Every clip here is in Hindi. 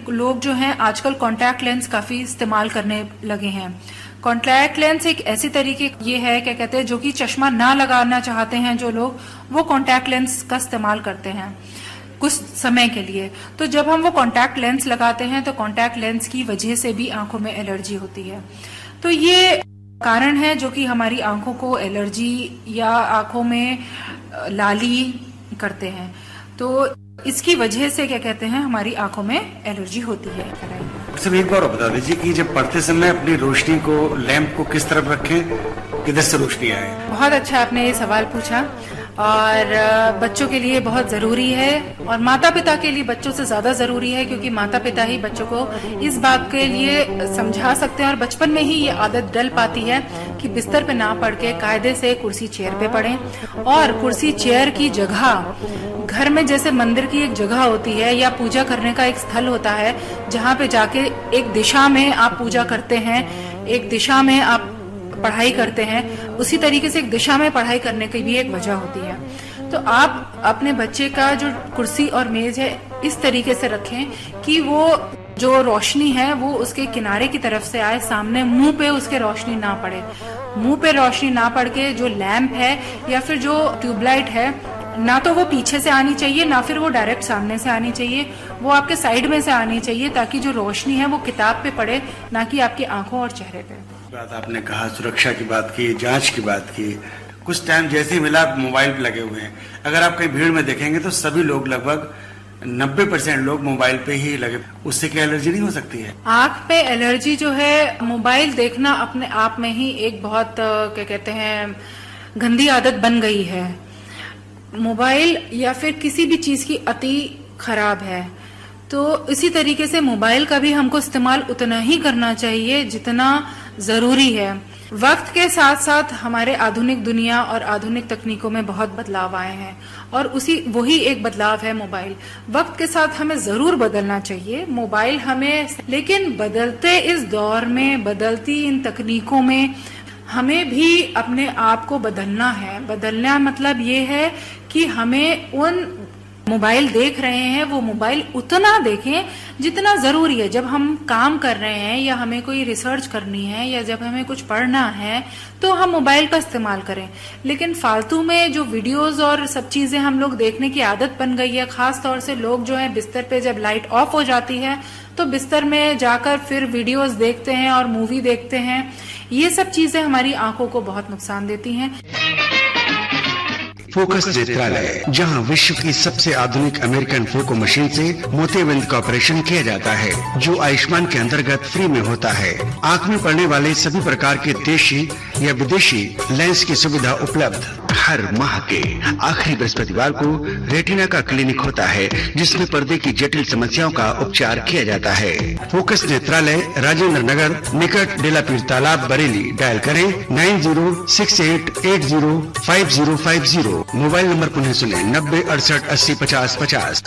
लोग जो हैं आजकल कॉन्टैक्ट लेंस काफी इस्तेमाल करने लगे हैं। कॉन्टैक्ट लेंस एक ऐसी तरीके ये है, क्या कहते हैं, जो कि चश्मा ना लगाना चाहते हैं जो लोग, वो कॉन्टैक्ट लेंस का इस्तेमाल करते हैं कुछ समय के लिए। तो जब हम वो कॉन्टैक्ट लेंस लगाते हैं तो कॉन्टैक्ट लेंस की वजह से भी आंखों में एलर्जी होती है। तो ये कारण है जो कि हमारी आंखों को एलर्जी या आंखों में लाली करते हैं। तो इसकी वजह से क्या कहते हैं हमारी आंखों में एलर्जी होती है। सब एक बार बता दीजिए कि जब पढ़ते समय अपनी रोशनी को, लैंप को किस तरफ रखें, किधर से रोशनी आए? बहुत अच्छा आपने ये सवाल पूछा, और बच्चों के लिए बहुत जरूरी है और माता पिता के लिए बच्चों से ज्यादा जरूरी है, क्योंकि माता पिता ही बच्चों को इस बात के लिए समझा सकते हैं और बचपन में ही ये आदत डल पाती है कि बिस्तर पे ना पढ़ के कायदे से कुर्सी चेयर पे पढ़ें। और कुर्सी चेयर की जगह घर में जैसे मंदिर की एक जगह होती है या पूजा करने का एक स्थल होता है जहाँ पे जाके एक दिशा में आप पूजा करते हैं, एक दिशा में आप पढ़ाई करते हैं, उसी तरीके से एक दिशा में पढ़ाई करने की भी एक वजह होती है। तो आप अपने बच्चे का जो कुर्सी और मेज है इस तरीके से रखें कि वो जो रोशनी है वो उसके किनारे की तरफ से आए, सामने मुंह पे उसके रोशनी ना पड़े। मुंह पे रोशनी ना पड़ के जो लैंप है या फिर जो ट्यूबलाइट है, ना तो वो पीछे से आनी चाहिए ना फिर वो डायरेक्ट सामने से आनी चाहिए, वो आपके साइड में से आनी चाहिए, ताकि जो रोशनी है वो किताब पे पड़े, ना कि आपकी आंखों और चेहरे पे। बात आपने कहा, सुरक्षा की बात की, जांच की बात की। कुछ टाइम जैसे ही मिला मोबाइल पे लगे हुए हैं। अगर आप कहीं भीड़ में देखेंगे तो सभी लोग, लगभग 90% लोग मोबाइल पे ही लगे। उससे क्या एलर्जी नहीं हो सकती है? आंख पे एलर्जी जो है, मोबाइल देखना अपने आप में ही एक बहुत क्या कहते हैं गंदी आदत बन गई है। मोबाइल या फिर किसी भी चीज की अति खराब है। तो इसी तरीके से मोबाइल का भी हमको इस्तेमाल उतना ही करना चाहिए जितना जरूरी है। वक्त के साथ साथ हमारे आधुनिक दुनिया और आधुनिक तकनीकों में बहुत बदलाव आए हैं और वही एक बदलाव है मोबाइल। वक्त के साथ हमें जरूर बदलना चाहिए मोबाइल हमें, लेकिन बदलते इस दौर में, बदलती इन तकनीकों में हमें भी अपने आप को बदलना है। बदलना मतलब ये है कि हमें उन मोबाइल देख रहे हैं वो मोबाइल उतना देखें जितना जरूरी है। जब हम काम कर रहे हैं या हमें कोई रिसर्च करनी है या जब हमें कुछ पढ़ना है तो हम मोबाइल का इस्तेमाल करें। लेकिन फालतू में जो वीडियोस और सब चीजें हम लोग देखने की आदत बन गई है, खास तौर से लोग जो है बिस्तर पे जब लाइट ऑफ हो जाती है तो बिस्तर में जाकर फिर वीडियोस देखते हैं और मूवी देखते हैं। ये सब चीजें हमारी आंखों को बहुत नुकसान देती हैं। फोकस नेत्रालय, जहां विश्व की सबसे आधुनिक अमेरिकन फोको मशीन से मोतियाबिंद का ऑपरेशन किया जाता है, जो आयुष्मान के अंतर्गत फ्री में होता है। आंख में पड़ने वाले सभी प्रकार के देशी या विदेशी लेंस की सुविधा उपलब्ध। हर माह के आखिरी बृहस्पतिवार को रेटिना का क्लिनिक होता है, जिसमें पर्दे की जटिल समस्याओं का उपचार किया जाता है। फोकस नेत्रालय, राजेंद्र नगर, निकट डेलापीर तालाब, बरेली। डायल करें 9068805050। मोबाइल नंबर पुनः सुने 90 68 80 50 50।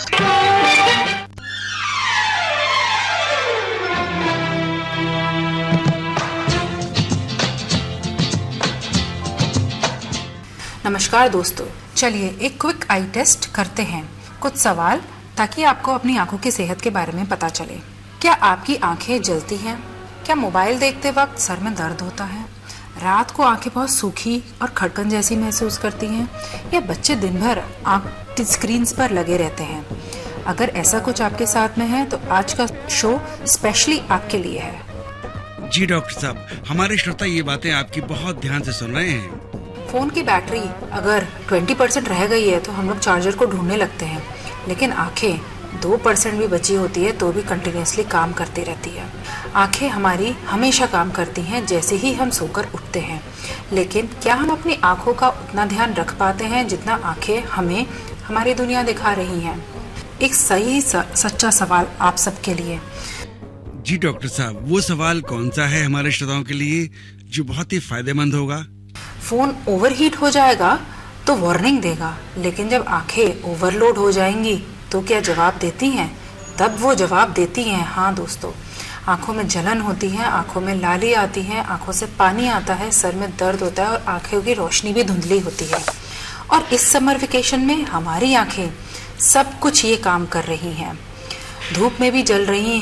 नमस्कार दोस्तों, चलिए एक क्विक आई टेस्ट करते हैं। कुछ सवाल ताकि आपको अपनी आंखों की सेहत के बारे में पता चले। क्या आपकी आंखें जलती हैं? क्या मोबाइल देखते वक्त सर में दर्द होता है? रात को आंखें बहुत सूखी और खटकन जैसी महसूस करती हैं? या बच्चे दिन भर आंख स्क्रीन पर लगे रहते हैं? अगर ऐसा कुछ आपके साथ में है तो आज का शो स्पेशली आपके लिए है। जी डॉक्टर साहब, हमारे श्रोता ये बातें आपकी बहुत ध्यान से सुन रहे हैं। फोन की बैटरी अगर 20% रह गई है तो हम लोग चार्जर को ढूंढने लगते हैं, लेकिन आंखें 2% भी बची होती है तो भी कंटिन्यूसली काम करती रहती है। आंखें हमारी हमेशा काम करती हैं जैसे ही हम सोकर उठते हैं, लेकिन क्या हम अपनी आंखों का उतना ध्यान रख पाते हैं जितना आंखें हमें हमारी दुनिया दिखा रही हैं? एक सही सच्चा सवाल आप सबके लिए। जी डॉक्टर साहब, वो सवाल कौन सा है हमारे श्रोताओं के लिए जो बहुत ही फायदेमंद होगा? फोन ओवरहीट हो जाएगा तो वार्निंग देगा, लेकिन जब आंखें ओवरलोड हो जाएंगी तो क्या जवाब देती हैं? तब वो जवाब देती हैं। हाँ दोस्तों, आंखों में जलन होती है, आंखों में लाली आती है, आंखों से पानी आता है, सर में दर्द होता है और आंखों की रोशनी भी धुंधली होती है। और इस समर वेकेशन में हमारी आंखें सब कुछ ये काम कर रही हैं। धूप में भी जल रही